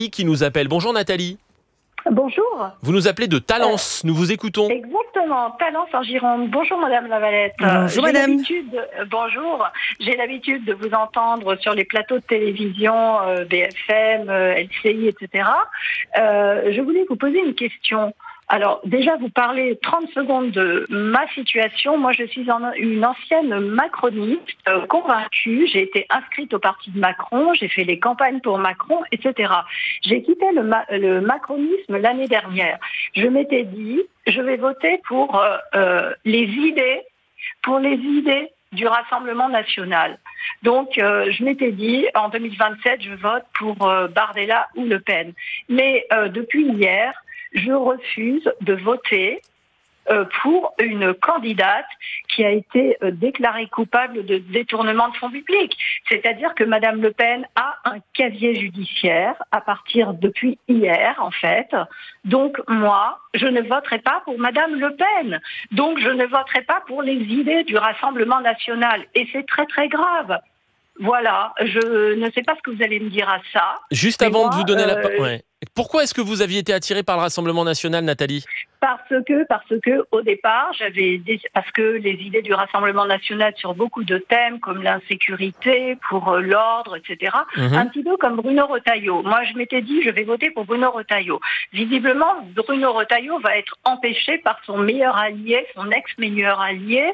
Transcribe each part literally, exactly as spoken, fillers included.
Qui nous appelle. Bonjour Nathalie. Bonjour. Vous nous appelez de Talence, euh, nous vous écoutons. Exactement, Talence en Gironde. Bonjour Madame Lavalette. Bonjour J'ai Madame. Euh, bonjour, j'ai l'habitude de vous entendre sur les plateaux de télévision, euh, B F M, euh, L C I, et cetera. Euh, je voulais vous poser une question. Alors déjà, vous parlez trente secondes de ma situation. Moi, je suis une ancienne macroniste euh, convaincue. J'ai été inscrite au parti de Macron, j'ai fait les campagnes pour Macron, et cetera. J'ai quitté le, ma- le macronisme l'année dernière. Je m'étais dit, je vais voter pour euh, euh, les idées, pour les idées du Rassemblement national. Donc, euh, je m'étais dit, en deux mille vingt-sept, je vote pour euh, Bardella ou Le Pen. Mais euh, depuis hier, je refuse de voter euh, pour une candidate qui a été euh, déclarée coupable de détournement de fonds publics. C'est-à-dire que Madame Le Pen a un casier judiciaire à partir depuis hier, en fait. Donc, moi, je ne voterai pas pour Madame Le Pen. Donc, je ne voterai pas pour les idées du Rassemblement national. Et c'est très, très grave. Voilà, je ne sais pas ce que vous allez me dire à ça. Juste avant moi, de vous donner euh, la parole. Ouais. Pourquoi est-ce que vous aviez été attirée par le Rassemblement national, Nathalie ? Parce que, parce que, au départ, j'avais des, parce que les idées du Rassemblement national sur beaucoup de thèmes, comme l'insécurité, pour euh, l'ordre, et cetera, Mm-hmm. un petit peu comme Bruno Retailleau. Moi, je m'étais dit, je vais voter pour Bruno Retailleau. Visiblement, Bruno Retailleau va être empêché par son meilleur allié, son ex-meilleur allié,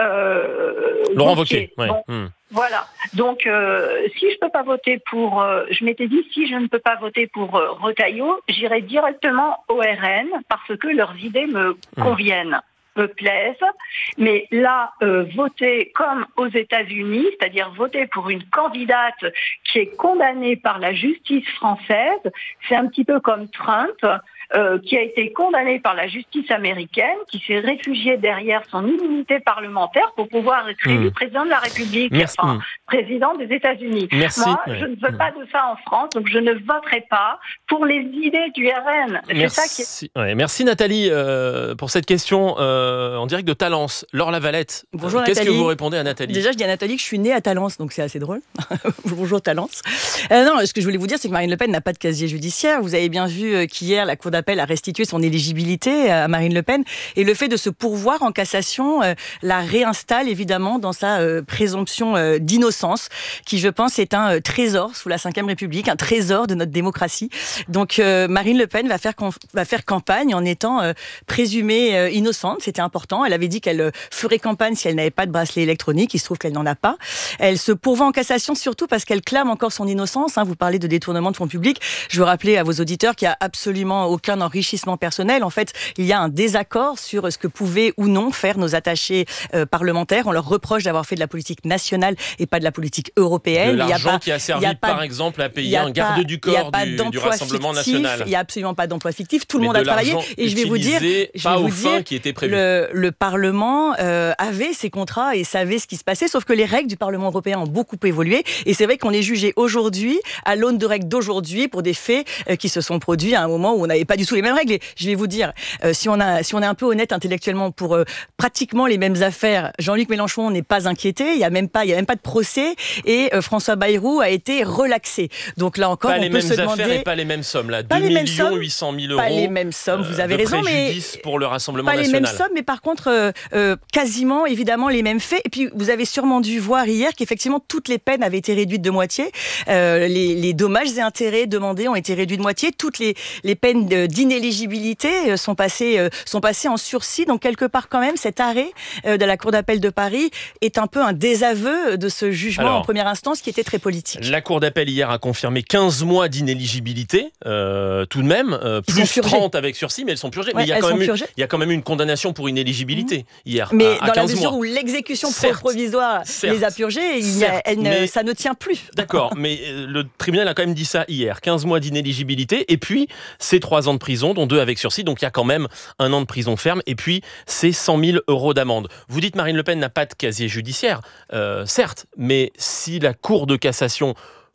euh, Laurent Wauquiez. Wauquiez. Ouais. Bon, Mm. Voilà. Donc, euh, si je peux pas voter pour, euh, je m'étais dit, si je ne peux pas voter pour euh, Retailleau, j'irai directement au R N parce que leurs idées me Mmh. conviennent, me plaisent. Mais là, euh, voter comme aux États-Unis, c'est-à-dire voter pour une candidate qui est condamnée par la justice française, c'est un petit peu comme Trump. Euh, qui a été condamné par la justice américaine, qui s'est réfugié derrière son immunité parlementaire pour pouvoir être élu Mmh. président de la République, Merci. enfin, Mmh. président des États-Unis. Merci. Moi, Ouais. je ne veux Mmh. pas de ça en France, donc je ne voterai pas pour les idées du R N. C'est Merci. ça qui est... Ouais, merci Nathalie euh, pour cette question euh, en direct de Talence. Laure Lavalette, Bonjour, euh, qu'est-ce que Nathalie. vous répondez à Nathalie ? Déjà, je dis à Nathalie que je suis née à Talence, donc c'est assez drôle. Bonjour Talence. Euh, non, ce que je voulais vous dire, c'est que Marine Le Pen n'a pas de casier judiciaire. Vous avez bien vu euh, qu'hier, la Cour d'appel a restitué son éligibilité à Marine Le Pen. Et le fait de se pourvoir en cassation euh, la réinstalle évidemment dans sa euh, présomption euh, d'innocence, qui je pense est un euh, trésor sous la cinquième République, un trésor de notre démocratie. Donc euh, Marine Le Pen va faire, conf- va faire campagne en étant euh, présumée euh, innocente. C'était important. Elle avait dit qu'elle euh, ferait campagne si elle n'avait pas de bracelet électronique. Il se trouve qu'elle n'en a pas. Elle se pourvoit en cassation surtout parce qu'elle clame encore son innocence. Hein. Vous parlez de détournement de fonds publics. Je veux rappeler à vos auditeurs qu'il n'y a absolument aucun enrichissement personnel. En fait, il y a un désaccord sur ce que pouvaient ou non faire nos attachés euh, parlementaires. On leur reproche d'avoir fait de la politique nationale et pas de la politique européenne. De l'argent il y a pas, qui a servi, il y a pas, par exemple, à il payer y a un garde pas- du il y a corps pas du, du d'emploi Rassemblement fictif, national. Il n'y a absolument pas d'emploi fictif. Tout le Mais monde de a travaillé. l'argent Et je vais vous dire, utilisé je pas vais vous aux fins dire, qui étaient prévues. le, le Parlement euh, avait ses contrats et savait ce qui se passait, sauf que les règles du Parlement européen ont beaucoup évolué. Et c'est vrai qu'on est jugé aujourd'hui à l'aune de règles d'aujourd'hui pour des faits euh, qui se sont produits à un moment où on n'avait pas du tout les mêmes règles. Et je vais vous dire, euh, si on a, si on est un peu honnête intellectuellement pour euh, pratiquement les mêmes affaires, Jean-Luc Mélenchon n'est pas inquiété. Il y a même pas, il y a même pas de procès et euh, François Bayrou a été relaxé. Donc là encore, Pas on les peut mêmes se affaires demander. et pas les mêmes sommes là. Pas deux les mêmes millions sommes, huit cent mille euros. Pas les mêmes sommes, vous avez de raison, mais préjudice pour le Rassemblement pas les national. mêmes sommes, mais par contre euh, euh, quasiment évidemment les mêmes faits. Et puis vous avez sûrement dû voir hier qu'effectivement toutes les peines avaient été réduites de moitié. Euh, les, les dommages et intérêts demandés ont été réduits de moitié. Toutes les, les peines de, d'inéligibilité euh, sont passées euh, sont passées en sursis. Donc quelque part quand même cet arrêt euh, de la Cour d'appel de Paris est un peu un désaveu de ce jugement Alors, en première instance qui était très politique. La Cour d'appel hier a confirmé quinze mois d'inéligibilité, euh, tout de même, euh, Ils plus sont purgés. trente avec sursis, mais elles sont purgées. Ouais, mais il y, a elles quand sont même eu, purgées. il y a quand même eu une condamnation pour inéligibilité hier, Mais à, à dans la quinze mesure mois. où l'exécution Certes, provisoire certes, les a purgés, il y a- certes, elle ne- mais- ça ne tient plus. D'accord, mais euh, le tribunal a quand même dit ça hier. quinze mois d'inéligibilité, et puis c'est trois ans de prison, dont deux avec sursis, donc il y a quand même un an de prison ferme, et puis c'est cent mille euros d'amende. Vous dites Marine Le Pen n'a pas de casier judiciaire, euh, certes, mais si la Cour de cassation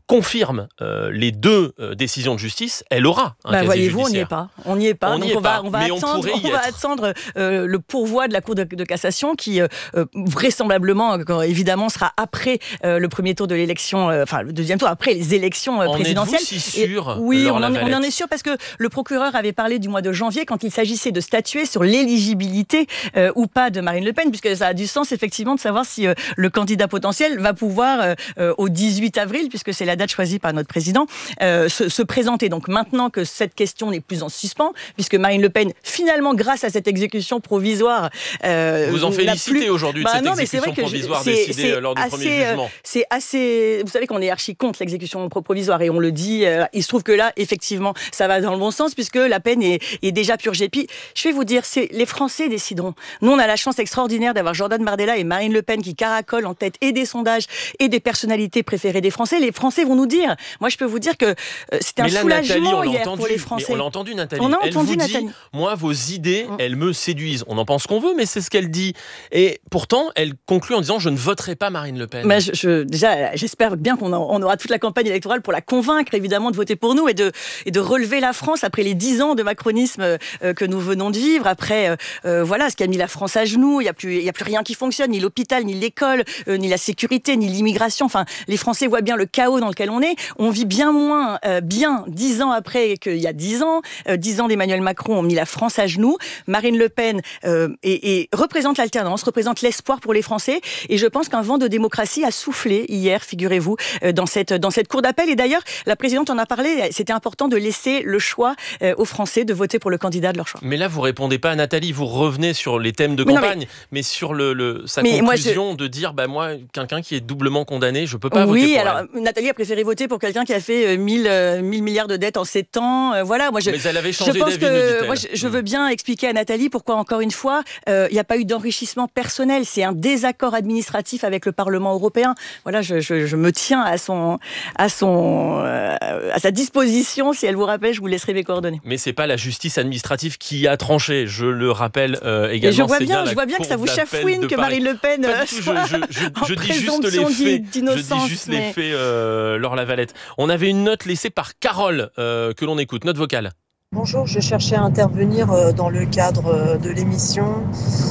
confirme euh, les deux euh, décisions de justice, elle aura un bah, casier voyez-vous, judiciaire. on n'y est pas. On n'y est pas. On Donc n'y est on va, pas, on va mais on attendre, pourrait y on va être. attendre euh, le pourvoi de la Cour de, de cassation qui, euh, vraisemblablement, euh, évidemment, sera après euh, le premier tour de l'élection, euh, enfin le deuxième tour, après les élections euh, en présidentielles. Êtes-vous si sûr, Et, oui, Laure on en, Lavalette on en est sûr parce que le procureur avait parlé du mois de janvier quand il s'agissait de statuer sur l'éligibilité euh, ou pas de Marine Le Pen, puisque ça a du sens effectivement de savoir si euh, le candidat potentiel va pouvoir euh, euh, au dix-huit avril, puisque c'est la date choisie par notre président, euh, se, se présenter. Donc maintenant que cette question n'est plus en suspens, puisque Marine Le Pen, finalement, grâce à cette exécution provisoire, euh, vous en félicitez plus... aujourd'hui bah de cette non, exécution que provisoire c'est, décidée c'est lors du assez, premier jugement. C'est assez. Vous savez qu'on est archi contre l'exécution provisoire et on le dit. Euh, il se trouve que là, effectivement, ça va dans le bon sens puisque la peine est, est déjà purgée. Puis, je vais vous dire, c'est les Français décideront. Nous, on a la chance extraordinaire d'avoir Jordan Bardella et Marine Le Pen qui caracolent en tête et des sondages et des personnalités préférées des Français. Les Français vont nous dire. Moi, je peux vous dire que euh, c'était mais un là, soulagement Nathalie, hier entendu, pour les Français. Mais on l'a entendu, Nathalie. On a elle entendu vous Nathalie. dit, moi, vos idées, Mmh. elles me séduisent. On en pense qu'on veut, mais c'est ce qu'elle dit. Et pourtant, elle conclut en disant, je ne voterai pas Marine Le Pen. Mais je, je, déjà, j'espère bien qu'on en, on aura toute la campagne électorale pour la convaincre, évidemment, de voter pour nous et de, et de relever la France après les dix ans de macronisme euh, que nous venons de vivre, après, euh, voilà, ce qui a mis la France à genoux. Il n'y a plus, il y a plus rien qui fonctionne, ni l'hôpital, ni l'école, euh, ni la sécurité, ni l'immigration. Enfin, les Français voient bien le chaos dans lequel on est. On vit bien moins euh, bien dix ans après qu'il y a dix ans. Euh, dix ans d'Emmanuel Macron ont mis la France à genoux. Marine Le Pen euh, et, et représente l'alternance, représente l'espoir pour les Français. Et je pense qu'un vent de démocratie a soufflé hier, figurez-vous, euh, dans cette, dans cette cour d'appel. Et d'ailleurs, la présidente en a parlé, c'était important de laisser le choix euh, aux Français de voter pour le candidat de leur choix. Mais là, vous répondez pas à Nathalie, vous revenez sur les thèmes de mais campagne, non, mais... mais sur le, le, sa mais conclusion moi, je... de dire, bah, moi, quelqu'un qui est doublement condamné, je peux pas oui, voter pour alors, elle. Nathalie a préféré voter pour quelqu'un qui a fait mille milliards de dettes en sept ans. Euh, voilà, moi, je, mais elle avait changé je pense d'avis, que, nous dit-elle. moi, je, je veux bien expliquer à Nathalie pourquoi, encore une fois, il euh, n'y a pas eu d'enrichissement personnel. C'est un désaccord administratif avec le Parlement européen. Voilà, je, je, je me tiens à, son, à, son, euh, à sa disposition. Si elle vous rappelle, je vous laisserai mes coordonnées. Mais c'est pas la justice administrative qui a tranché, je le rappelle euh, également. Et je vois c'est bien, bien je vois bien que ça vous chafouine que Marine Le Pen euh, je, je, je, je dis juste les faits. Je dis juste mais... les faits, euh, Laure Lavalette. On avait une note laissée par Carole euh, que l'on écoute, note vocale. Bonjour, je cherchais à intervenir dans le cadre de l'émission.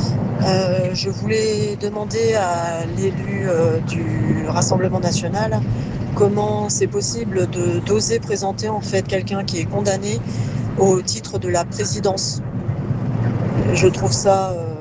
Euh, je voulais demander à l'élu euh, du Rassemblement national comment c'est possible de d'oser présenter en fait quelqu'un qui est condamné au titre de la présidence. Je trouve ça euh,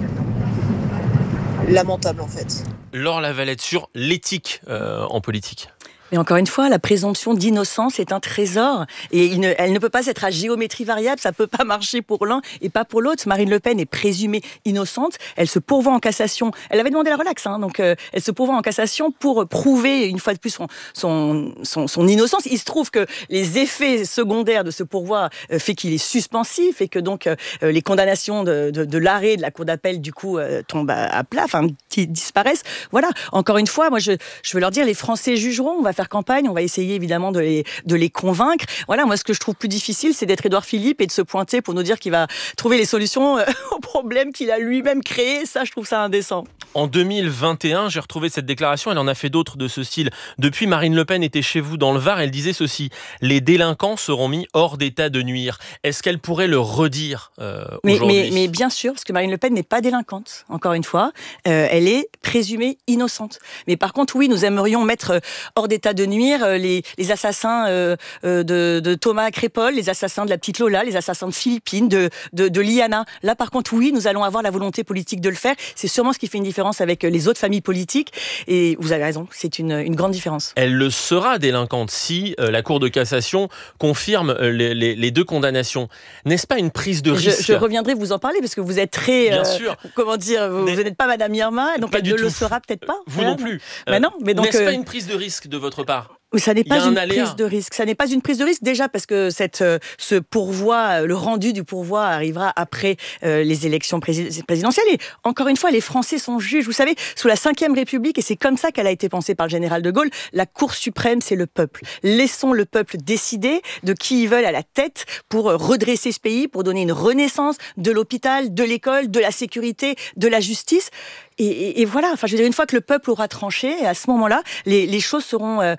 lamentable en fait. Laure Lavalette sur l'éthique euh, en politique. Mais encore une fois, la présomption d'innocence est un trésor et il ne, elle ne peut pas être à géométrie variable, ça ne peut pas marcher pour l'un et pas pour l'autre. Marine Le Pen est présumée innocente, elle se pourvoit en cassation, elle avait demandé la relaxe, hein, donc euh, elle se pourvoit en cassation pour prouver une fois de plus son, son, son, son innocence. Il se trouve que les effets secondaires de ce pourvoi euh, fait qu'il est suspensif et que donc euh, les condamnations de, de, de l'arrêt de la cour d'appel du coup euh, tombent à, à plat, enfin disparaissent. Voilà, encore une fois, moi je, je veux leur dire, les Français jugeront, on va faire campagne, on va essayer évidemment de les, de les convaincre. Voilà, moi ce que je trouve plus difficile, c'est d'être Édouard Philippe et de se pointer pour nous dire qu'il va trouver les solutions euh, aux problèmes qu'il a lui-même créés. Ça, je trouve ça indécent. En deux mille vingt et un, j'ai retrouvé cette déclaration, elle en a fait d'autres de ce style. Depuis, Marine Le Pen était chez vous dans le Var, elle disait ceci: les délinquants seront mis hors d'état de nuire. Est-ce qu'elle pourrait le redire euh, mais, aujourd'hui mais, mais bien sûr, parce que Marine Le Pen n'est pas délinquante, encore une fois, euh, elle est présumée innocente. Mais par contre, oui, nous aimerions mettre hors d'état de nuire les, les assassins euh, de, de Thomas Crépol, les assassins de la petite Lola, les assassins de Philippine, de, de, de Liana. Là, par contre, oui, nous allons avoir la volonté politique de le faire. C'est sûrement ce qui fait une différence avec les autres familles politiques. Et vous avez raison, c'est une, une grande différence. Elle le sera délinquante si euh, la Cour de cassation confirme euh, les, les, les deux condamnations. N'est-ce pas une prise de risque ? Je, je reviendrai vous en parler parce que vous êtes très... Bien euh, sûr. Comment dire, vous, vous n'êtes pas Madame Irma, donc pas elle du ne tout. le sera peut-être pas. Vous voilà. non plus. Mais non, mais donc, N'est-ce euh... pas une prise de risque de votre part ? Mais ça n'est pas une aléa. prise de risque. Ça n'est pas une prise de risque déjà parce que cette, euh, ce pourvoi, le rendu du pourvoi arrivera après euh, les élections présid- présidentielles. Et encore une fois, les Français sont juges. Vous savez, sous la cinquième République, et c'est comme ça qu'elle a été pensée par le général de Gaulle, la Cour suprême, c'est le peuple. Laissons le peuple décider de qui ils veulent à la tête pour redresser ce pays, pour donner une renaissance de l'hôpital, de l'école, de la sécurité, de la justice. Et, et, et voilà, enfin, je veux dire, une fois que le peuple aura tranché, à ce moment-là, les, les choses seront, euh, seront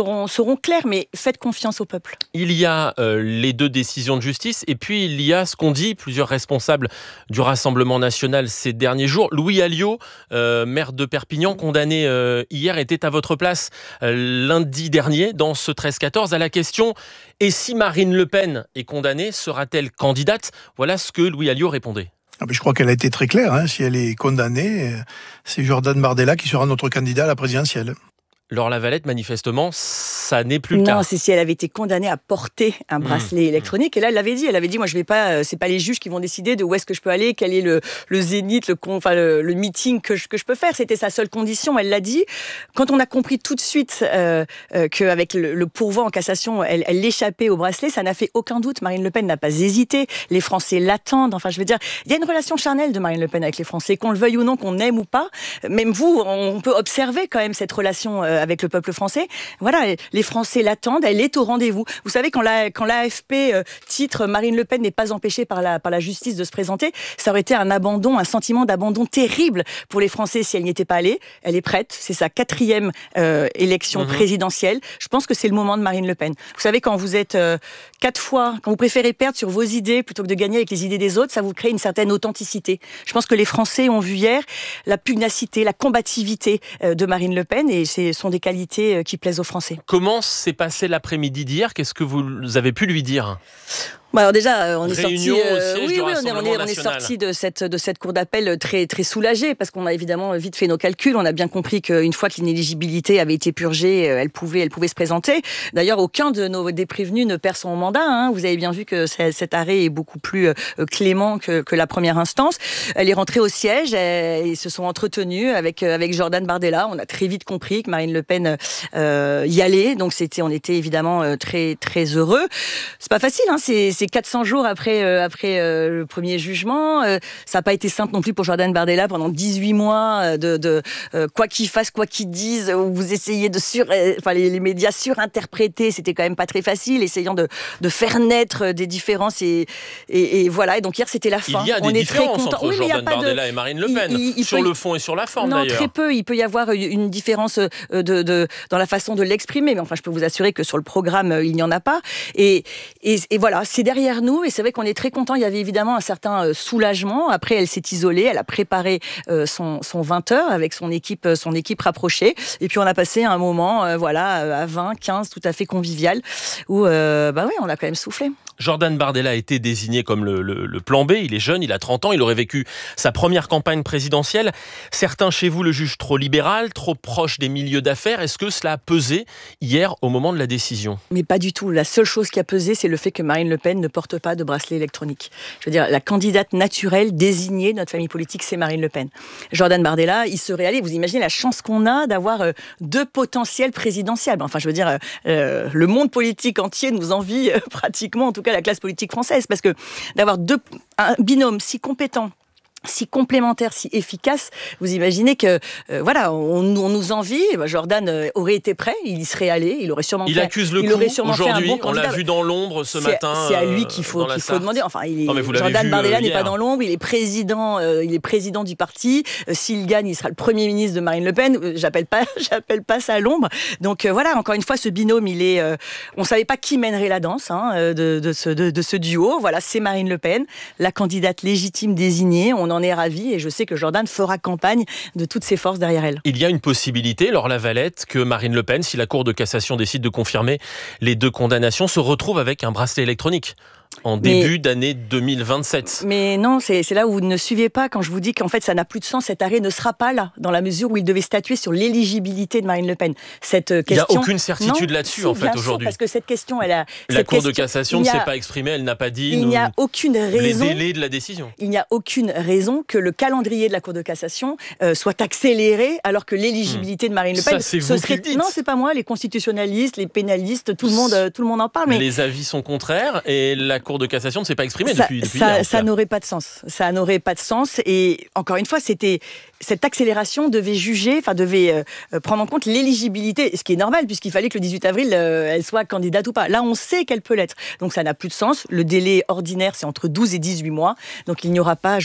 seront, seront claires, mais faites confiance au peuple. Il y a euh, les deux décisions de justice et puis il y a ce qu'ont dit plusieurs responsables du Rassemblement national ces derniers jours. Louis Alliot, euh, maire de Perpignan, condamné euh, hier, était à votre place euh, lundi dernier dans ce treize quatorze à la question « Et si Marine Le Pen est condamnée, sera-t-elle candidate ?» Voilà ce que Louis Alliot répondait. Ah ben je crois qu'elle a été très claire. Hein. Si elle est condamnée, c'est Jordan Bardella qui sera notre candidat à la présidentielle. Laure Lavalette, manifestement, ça n'est plus le non, cas. Non, c'est si elle avait été condamnée à porter un bracelet mmh. électronique. Et là, elle l'avait dit. Elle avait dit, moi, je vais pas. C'est pas les juges qui vont décider de où est-ce que je peux aller, quel est le, le zénith, le, enfin, le, le meeting que je, que je peux faire. C'était sa seule condition. Elle l'a dit. Quand on a compris tout de suite euh, euh, qu'avec le, le pourvoi en cassation, elle, elle l'échappait au bracelet, ça n'a fait aucun doute. Marine Le Pen n'a pas hésité. Les Français l'attendent. Enfin, je veux dire, il y a une relation charnelle de Marine Le Pen avec les Français, qu'on le veuille ou non, qu'on aime ou pas. Même vous, on peut observer quand même cette relation euh, avec le peuple français. Voilà, les Français l'attendent, elle est au rendez-vous. Vous savez, quand la, quand l'A F P euh, titre « Marine Le Pen n'est pas empêchée par la, par la justice de se présenter », ça aurait été un abandon, un sentiment d'abandon terrible pour les Français si elle n'y était pas allée. Elle est prête, c'est sa quatrième euh, élection mmh. présidentielle. Je pense que c'est le moment de Marine Le Pen. Vous savez, quand vous êtes euh, quatre fois, quand vous préférez perdre sur vos idées plutôt que de gagner avec les idées des autres, ça vous crée une certaine authenticité. Je pense que les Français ont vu hier la pugnacité, la combativité euh, de Marine Le Pen, et ce sont des qualités qui plaisent aux Français. Comment s'est passé l'après-midi d'hier ? Qu'est-ce que vous avez pu lui dire ? Bah alors déjà, on est sorti. Euh, oui, oui, on est, on est, on est sorti de cette de cette cour d'appel très très soulagé parce qu'on a évidemment vite fait nos calculs. On a bien compris qu'une fois que l'inéligibilité avait été purgée, elle pouvait elle pouvait se présenter. D'ailleurs, aucun de nos des prévenus ne perd son mandat. Hein. Vous avez bien vu que cet arrêt est beaucoup plus clément que, que la première instance. Elle est rentrée au siège. Et ils se sont entretenus avec avec Jordan Bardella. On a très vite compris que Marine Le Pen euh, y allait. Donc c'était, on était évidemment très très heureux. C'est pas facile. Hein. C'est C'est quatre cents jours après, euh, après euh, le premier jugement. Euh, ça n'a pas été simple non plus pour Jordan Bardella pendant dix-huit mois de, de euh, quoi qu'il fasse, quoi qu'il dise, où vous essayez de sur, euh, enfin les, les médias surinterpréter. C'était quand même pas très facile, essayant de, de faire naître des différences et, et, et voilà. Et donc hier c'était la fin. Il y a des On est différences très entre oui, Jordan Bardella de... et Marine Le Pen il, il, il sur peut... le fond et sur la forme non, d'ailleurs. Très peu. Il peut y avoir une différence de, de, dans la façon de l'exprimer, mais enfin je peux vous assurer que sur le programme il n'y en a pas. Et, et, et voilà, c'est derrière nous et c'est vrai qu'on est très content. Il y avait évidemment un certain soulagement. Après, elle s'est isolée, elle a préparé euh, son, son vingt heures avec son équipe, son équipe rapprochée. Et puis on a passé un moment, euh, voilà, à vingt, quinze, tout à fait convivial, où, euh, bah oui, on a quand même soufflé. Jordan Bardella a été désigné comme le, le, le plan B. Il est jeune, il a trente ans, il aurait vécu sa première campagne présidentielle. Certains chez vous le jugent trop libéral, trop proche des milieux d'affaires. Est-ce que cela a pesé hier au moment de la décision ? Mais pas du tout. La seule chose qui a pesé, c'est le fait que Marine Le Pen ne porte pas de bracelet électronique. Je veux dire, la candidate naturelle désignée de notre famille politique, c'est Marine Le Pen. Jordan Bardella, il serait allé. Vous imaginez la chance qu'on a d'avoir euh, deux potentiels présidentiels. Enfin, je veux dire, euh, le monde politique entier nous envie euh, pratiquement, en tout cas la classe politique française, parce que d'avoir deux, un binôme si compétent, si complémentaire, si efficace, vous imaginez que euh, voilà, on, on nous envie. Jordan euh, aurait été prêt, il y serait allé, il aurait sûrement il fait. accuse le il coup aurait sûrement aujourd'hui. Fait un bon on l'a vu dans l'ombre ce c'est, matin. C'est à lui qu'il faut, qu'il faut demander. Enfin, il est, non, Jordan Bardella n'est pas dans l'ombre. Il est président, euh, il est président du parti. Euh, s'il gagne, il sera le premier ministre de Marine Le Pen. Euh, j'appelle pas, j'appelle pas ça l'ombre. Donc euh, voilà, encore une fois, ce binôme, il est. Euh, on savait pas qui mènerait la danse hein, de, de, ce, de, de ce duo. Voilà, c'est Marine Le Pen, la candidate légitime désignée. On en est ravis et je sais que Jordan fera campagne de toutes ses forces derrière elle. Il y a une possibilité, Laure Lavalette, que Marine Le Pen, si la Cour de cassation décide de confirmer les deux condamnations, se retrouve avec un bracelet électronique en début mais, d'année deux mille vingt-sept. Mais non, c'est, c'est là où vous ne suivez pas quand je vous dis qu'en fait ça n'a plus de sens, cet arrêt ne sera pas là, dans la mesure où il devait statuer sur l'éligibilité de Marine Le Pen. Cette question... Il n'y a aucune certitude non, là-dessus si, en fait bien aujourd'hui. Sûr, parce que cette question, elle a... La Cour question, de cassation ne s'est pas exprimée, elle n'a pas dit il nous, n'y a aucune raison, les délais de la décision. Il n'y a aucune raison que le calendrier de la Cour de cassation euh, soit accéléré alors que l'éligibilité de Marine Le Pen... Ça, c'est vous serait... qui le dites. Non, c'est pas moi, les constitutionnalistes, les pénalistes, tout le monde, tout le monde en parle. Mais... Les avis sont contraires et la Cour de cassation ne s'est pas exprimée ça, depuis, depuis ça, hier. Ça n'aurait pas de sens. Ça n'aurait pas de sens. Et encore une fois, c'était cette accélération devait juger, enfin devait euh, prendre en compte l'éligibilité, ce qui est normal puisqu'il fallait que le dix-huit avril, euh, elle soit candidate ou pas. Là, on sait qu'elle peut l'être. Donc ça n'a plus de sens. Le délai ordinaire, c'est entre douze et dix-huit mois. Donc il n'y aura pas, je pense, de Cour de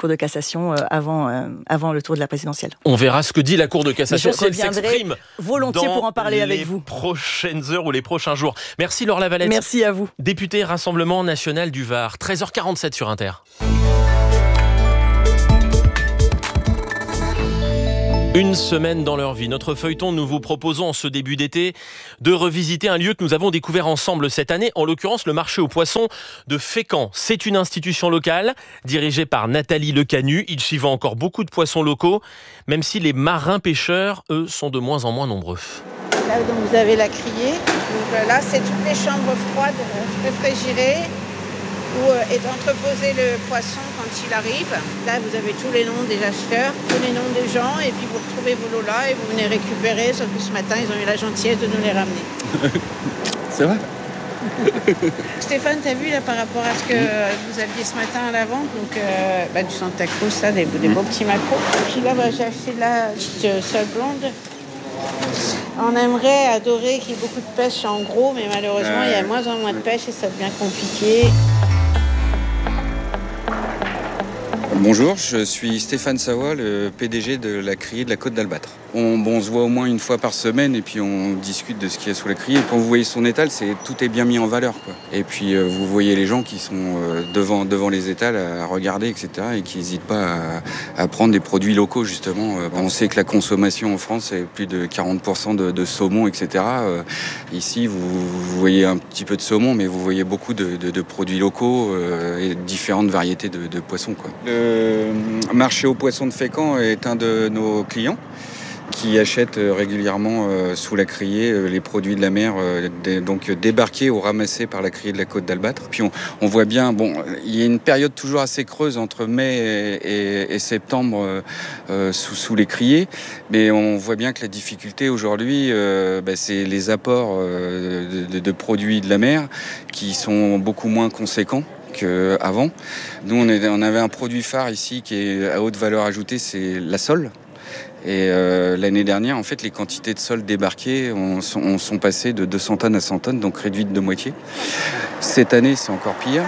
de cassation avant, euh, avant le tour de la présidentielle. On verra ce que dit la Cour de cassation si elle s'exprime volontiers pour en parler avec vous. Les prochaines heures ou les prochains jours. Merci Laure Lavalette. Merci à vous. Députée Rassemblement National du Var, treize heures quarante-sept sur Inter. Une semaine dans leur vie. Notre feuilleton, nous vous proposons en ce début d'été de revisiter un lieu que nous avons découvert ensemble cette année, en l'occurrence le marché aux poissons de Fécamp. C'est une institution locale dirigée par Nathalie Lecanu. Il s'y vend encore beaucoup de poissons locaux, même si les marins pêcheurs, eux, sont de moins en moins nombreux. Là, donc, vous avez la criée. Donc, là, c'est toutes les chambres froides réfrigérées où est entreposé le poisson quand il arrive. Là, vous avez tous les noms des acheteurs, tous les noms des gens, et puis vous retrouvez vos lots là et vous venez récupérer, sauf que ce matin, ils ont eu la gentillesse de nous les ramener. C'est vrai. Stéphane, t'as vu là par rapport à ce que vous aviez ce matin à la vente, donc euh, bah, du Santa Cruz, ça, des, des beaux petits macros. Et puis là, bah, j'ai acheté la petite euh, sole blonde. On aimerait adorer qu'il y ait beaucoup de pêche en gros, mais malheureusement, euh... il y a moins en moins de pêche et ça devient compliqué. Bonjour, je suis Stéphane Savoie, le P D G de la criée de la Côte d'Albâtre. On, bon, on se voit au moins une fois par semaine et puis on discute de ce qu'il y a sous la criée. Et quand vous voyez son étal, c'est, tout est bien mis en valeur, quoi. Et puis euh, vous voyez les gens qui sont euh, devant, devant les étals à regarder, et cetera et qui n'hésitent pas à, à prendre des produits locaux, justement. On sait que la consommation en France est plus de quarante pour cent de, de saumon, et cetera. Euh, ici, vous, vous voyez un petit peu de saumon, mais vous voyez beaucoup de, de, de produits locaux euh, et différentes variétés de, de poissons, quoi. Le marché aux poissons de Fécamp est un de nos clients qui achète régulièrement euh, sous la criée euh, les produits de la mer, euh, des, donc débarqués ou ramassés par la criée de la Côte d'Albâtre. Puis on, on voit bien, bon, il y a une période toujours assez creuse entre mai et, et, et septembre euh, sous, sous les criées, mais on voit bien que la difficulté aujourd'hui, euh, bah, c'est les apports euh, de, de, de produits de la mer qui sont beaucoup moins conséquents qu'avant. Nous, on, est, on avait un produit phare ici qui est à haute valeur ajoutée, c'est la sole. Et euh, l'année dernière, en fait, les quantités de sol débarquées ont, sont, ont, sont passées de deux cents tonnes à cent tonnes, donc réduites de moitié. Cette année, c'est encore pire.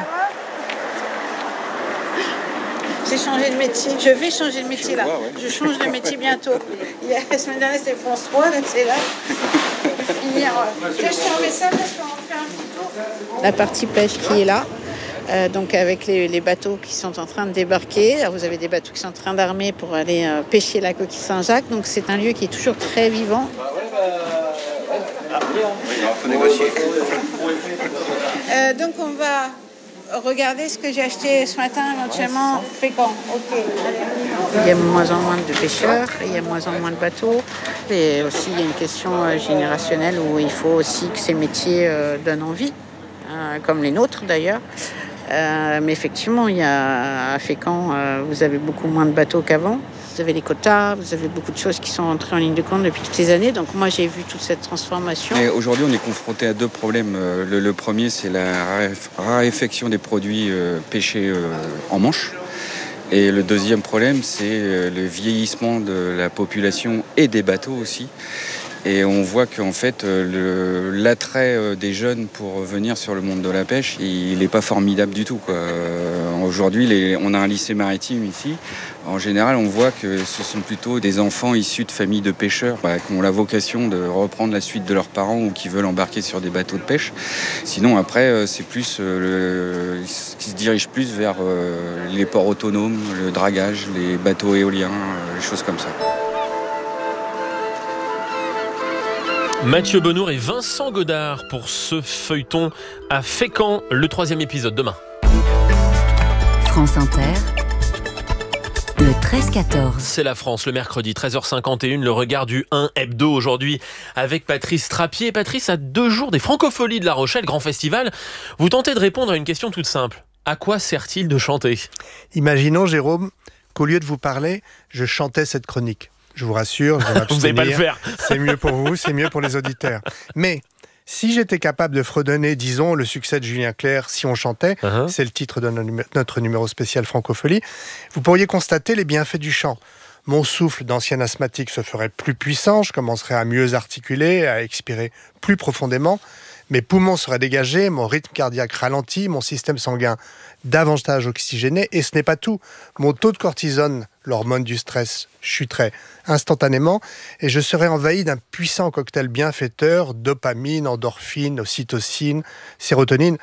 J'ai changé de métier. Je vais changer de métier là. Vois, ouais. Je change de métier bientôt. Il y a, la semaine dernière, c'était France trois, là, c'est là. Je vais finir. Je te remets ça parce qu'on va faire un petit tour. La partie pêche qui est là. Euh, donc avec les, les bateaux qui sont en train de débarquer. Alors vous avez des bateaux qui sont en train d'armer pour aller euh, pêcher la coquille Saint-Jacques. Donc c'est un lieu qui est toujours très vivant. Il faut négocier. Euh, donc on va regarder ce que j'ai acheté ce matin éventuellement. Fécamp. Ok. Il y a de moins en moins de pêcheurs, il y a de moins en moins de bateaux. Et aussi il y a une question euh, générationnelle où il faut aussi que ces métiers euh, donnent envie, hein, comme les nôtres d'ailleurs. Euh, mais effectivement, il y a à Fécamp, euh, vous avez beaucoup moins de bateaux qu'avant. Vous avez les quotas, vous avez beaucoup de choses qui sont entrées en ligne de compte depuis toutes ces années. Donc moi, j'ai vu toute cette transformation. Et aujourd'hui, on est confronté à deux problèmes. Le, le premier, c'est la raréfaction des produits euh, pêchés euh, en Manche. Et le deuxième problème, c'est le vieillissement de la population et des bateaux aussi. Et on voit qu'en fait, le, l'attrait des jeunes pour venir sur le monde de la pêche, il n'est pas formidable du tout, quoi. Aujourd'hui, les, on a un lycée maritime ici. En général, on voit que ce sont plutôt des enfants issus de familles de pêcheurs, bah, qui ont la vocation de reprendre la suite de leurs parents ou qui veulent embarquer sur des bateaux de pêche. Sinon, après, c'est plus, euh, le, qui se dirigent plus vers euh, les ports autonomes, le dragage, les bateaux éoliens, euh, les choses comme ça. Mathieu Benour et Vincent Godard pour ce feuilleton à Fécamp, le troisième épisode demain. France Inter, le treize quatorze. C'est la France, le mercredi, treize heures cinquante et une, le regard du un hebdo aujourd'hui avec Patrice Trappier. Patrice, à deux jours des Francopholies de La Rochelle, grand festival, vous tentez de répondre à une question toute simple. À quoi sert-il de chanter ? Imaginons, Jérôme, qu'au lieu de vous parler, je chantais cette chronique. Je vous rassure, je vais m'abstenir. Vous n'allez pas le faire. C'est mieux pour vous, c'est mieux pour les auditeurs. Mais si j'étais capable de fredonner, disons, le succès de Julien Clerc, Si on chantait, uh-huh. c'est le titre de notre numéro spécial Francophonie, vous pourriez constater les bienfaits du chant. Mon souffle d'ancien asthmatique se ferait plus puissant, je commencerais à mieux articuler, à expirer plus profondément. Mes poumons seraient dégagés, mon rythme cardiaque ralenti, mon système sanguin davantage oxygéné. Et ce n'est pas tout. Mon taux de cortisone, l'hormone du stress, chuterait instantanément et je serais envahi d'un puissant cocktail bienfaiteur, dopamine, endorphine, ocytocine, sérotonine.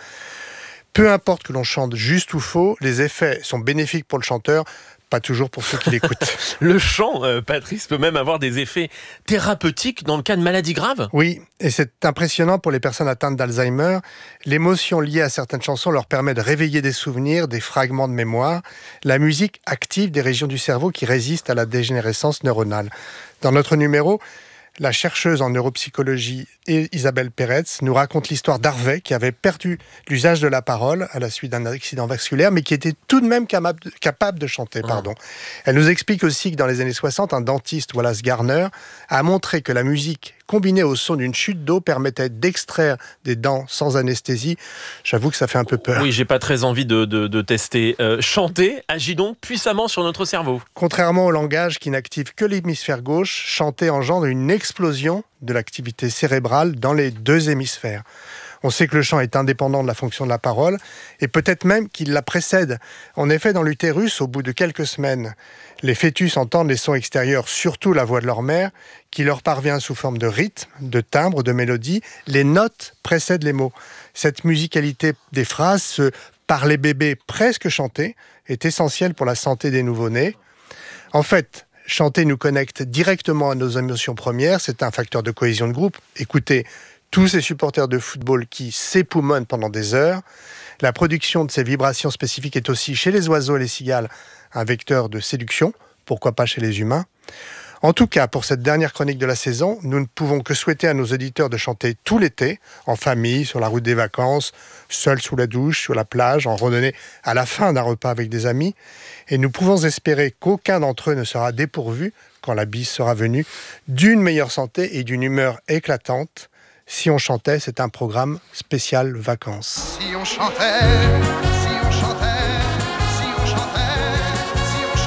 Peu importe que l'on chante juste ou faux, les effets sont bénéfiques pour le chanteur, pas toujours pour ceux qui l'écoutent. Le chant, euh, Patrice, peut même avoir des effets thérapeutiques dans le cas de maladies graves ? Oui, et c'est impressionnant pour les personnes atteintes d'Alzheimer. L'émotion liée à certaines chansons leur permet de réveiller des souvenirs, des fragments de mémoire. La musique active des régions du cerveau qui résistent à la dégénérescence neuronale. Dans notre numéro, la chercheuse en neuropsychologie Isabelle Peretz nous raconte l'histoire d'Harvey qui avait perdu l'usage de la parole à la suite d'un accident vasculaire, mais qui était tout de même capable de chanter. Pardon. Elle nous explique aussi que dans les années soixante, un dentiste, Wallace Garner, a montré que la musique combinée au son d'une chute d'eau permettait d'extraire des dents sans anesthésie. J'avoue que ça fait un peu peur. Oui, j'ai pas très envie de, de, de tester. Euh, chanter agit donc puissamment sur notre cerveau. Contrairement au langage qui n'active que l'hémisphère gauche, chanter engendre une explosion de l'activité cérébrale dans les deux hémisphères. On sait que le chant est indépendant de la fonction de la parole et peut-être même qu'il la précède. En effet, dans l'utérus, au bout de quelques semaines, les fœtus entendent les sons extérieurs, surtout la voix de leur mère, qui leur parvient sous forme de rythme, de timbre, de mélodie. Les notes précèdent les mots. Cette musicalité des phrases, ce « parler bébé presque chanté » est essentielle pour la santé des nouveau-nés. En fait, chanter nous connecte directement à nos émotions premières. C'est un facteur de cohésion de groupe. Écoutez, tous ces supporters de football qui s'époumonnent pendant des heures. La production de ces vibrations spécifiques est aussi, chez les oiseaux et les cigales, un vecteur de séduction. Pourquoi pas chez les humains ? En tout cas, pour cette dernière chronique de la saison, nous ne pouvons que souhaiter à nos auditeurs de chanter tout l'été, en famille, sur la route des vacances, seul sous la douche, sur la plage, en randonnée, à la fin d'un repas avec des amis. Et nous pouvons espérer qu'aucun d'entre eux ne sera dépourvu, quand la bise sera venue, d'une meilleure santé et d'une humeur éclatante. Si on chantait, c'est un programme spécial vacances. Si on chantait, si on chantait, si on chantait, si on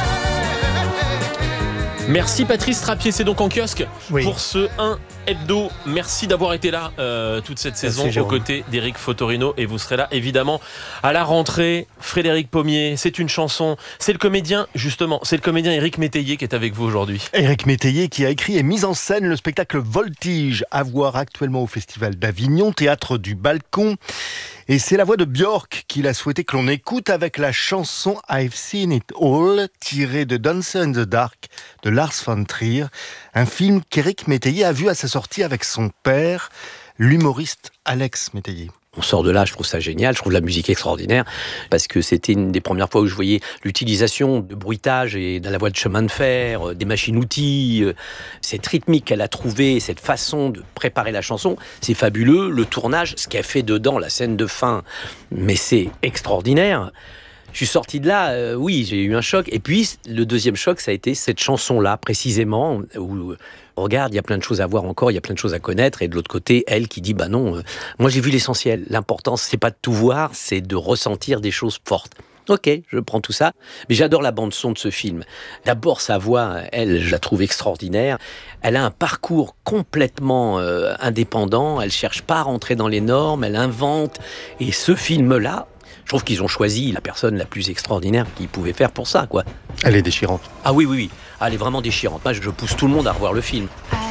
chantait. Merci Patrice Trappier, c'est donc en kiosque oui. pour ce un hebdo. Merci d'avoir été là euh, toute cette saison Merci, aux côtés d'Éric Fotorino et vous serez là évidemment à la rentrée. Frédéric Pommier, c'est une chanson, c'est le comédien justement, c'est le comédien Éric Métayer qui est avec vous aujourd'hui. Éric Métayer qui a écrit et mis en scène le spectacle Voltige, à voir actuellement au Festival d'Avignon, théâtre du Balcon. Et c'est la voix de Björk qu'il a souhaité que l'on écoute avec la chanson I've Seen It All, tirée de Dancer in the Dark de Lars von Trier, un film qu'Éric Métayer a vu à sa sortie avec son père, l'humoriste Alex Métayer. On sort de là, je trouve ça génial, je trouve la musique extraordinaire, parce que c'était une des premières fois où je voyais l'utilisation de bruitage et de la voix de chemin de fer, des machines-outils, cette rythmique qu'elle a trouvée, cette façon de préparer la chanson, c'est fabuleux. Le tournage, ce qu'elle fait dedans, la scène de fin, mais c'est extraordinaire. Je suis sorti de là, euh, oui, j'ai eu un choc. Et puis, le deuxième choc, ça a été cette chanson-là, précisément, où, regarde, il y a plein de choses à voir encore, il y a plein de choses à connaître. Et de l'autre côté, elle qui dit, bah non, euh, moi j'ai vu l'essentiel. L'important, c'est pas de tout voir, c'est de ressentir des choses fortes. Ok, je prends tout ça. Mais j'adore la bande-son de ce film. D'abord, sa voix, elle, je la trouve extraordinaire. Elle a un parcours complètement euh, indépendant. Elle cherche pas à rentrer dans les normes, elle invente. Et ce film-là, je trouve qu'ils ont choisi la personne la plus extraordinaire qu'ils pouvaient faire pour ça, quoi. Elle est déchirante. Ah oui, oui, oui. Elle est vraiment déchirante. Moi, je pousse tout le monde à revoir le film.